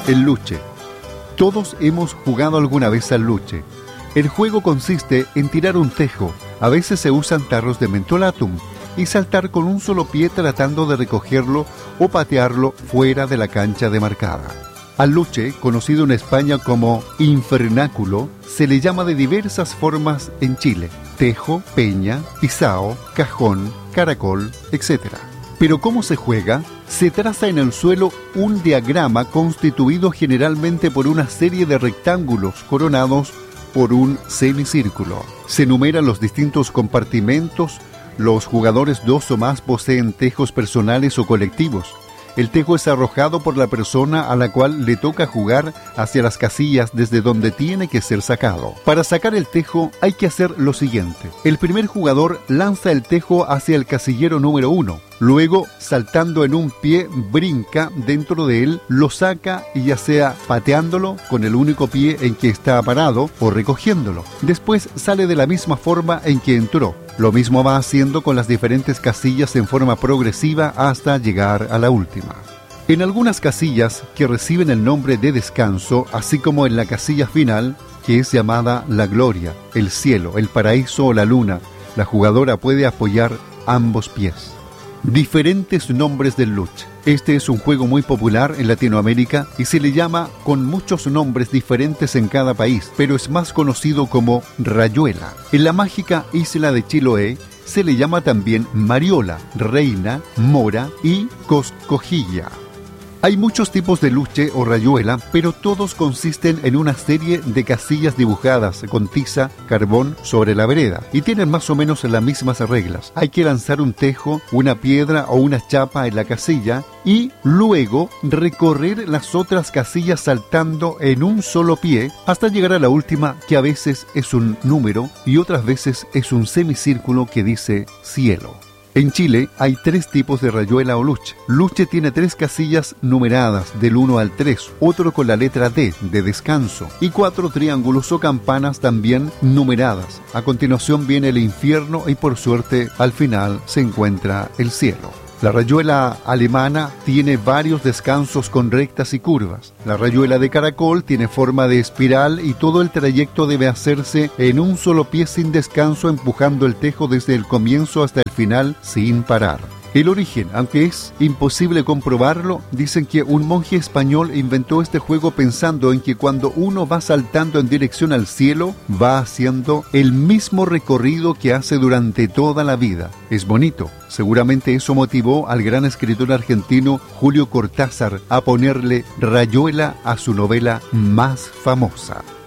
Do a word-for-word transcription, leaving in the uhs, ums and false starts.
El luche. Todos hemos jugado alguna vez al luche. El juego consiste en tirar un tejo, a veces se usan tarros de mentolatum, y saltar con un solo pie tratando de recogerlo o patearlo fuera de la cancha demarcada. Al luche, conocido en España como infernáculo, se le llama de diversas formas en Chile: tejo, peña, pisao, cajón, caracol, etcétera. Pero ¿cómo se juega? Se traza en el suelo un diagrama constituido generalmente por una serie de rectángulos coronados por un semicírculo. Se enumeran los distintos compartimentos. Los jugadores dos o más poseen tejos personales o colectivos. El tejo es arrojado por la persona a la cual le toca jugar hacia las casillas desde donde tiene que ser sacado. Para sacar el tejo hay que hacer lo siguiente. El primer jugador lanza el tejo hacia el casillero número uno. Luego, saltando en un pie, brinca dentro de él, lo saca y ya sea pateándolo con el único pie en que está parado o recogiéndolo. Después sale de la misma forma en que entró. Lo mismo va haciendo con las diferentes casillas en forma progresiva hasta llegar a la última. En algunas casillas que reciben el nombre de descanso, así como en la casilla final, que es llamada la gloria, el cielo, el paraíso o la luna, la jugadora puede apoyar ambos pies. Diferentes nombres del luche. Este es un juego muy popular en Latinoamérica y se le llama con muchos nombres diferentes en cada país, pero es más conocido como rayuela. En la mágica isla de Chiloé se le llama también mariola, reina, mora y coscojilla. Hay muchos tipos de luche o rayuela, pero todos consisten en una serie de casillas dibujadas con tiza, carbón sobre la vereda y tienen más o menos las mismas reglas. Hay que lanzar un tejo, una piedra o una chapa en la casilla y luego recorrer las otras casillas saltando en un solo pie hasta llegar a la última, que a veces es un número y otras veces es un semicírculo que dice cielo. En Chile hay tres tipos de rayuela o luche. Luche tiene tres casillas numeradas del uno al tres, otro con la letra D de descanso y cuatro triángulos o campanas también numeradas. A continuación viene el infierno y por suerte al final se encuentra el cielo. La rayuela alemana tiene varios descansos con rectas y curvas. La rayuela de caracol tiene forma de espiral y todo el trayecto debe hacerse en un solo pie sin descanso, empujando el tejo desde el comienzo hasta el final sin parar. El origen, aunque es imposible comprobarlo, dicen que un monje español inventó este juego pensando en que cuando uno va saltando en dirección al cielo, va haciendo el mismo recorrido que hace durante toda la vida. Es bonito. Seguramente eso motivó al gran escritor argentino Julio Cortázar a ponerle rayuela a su novela más famosa.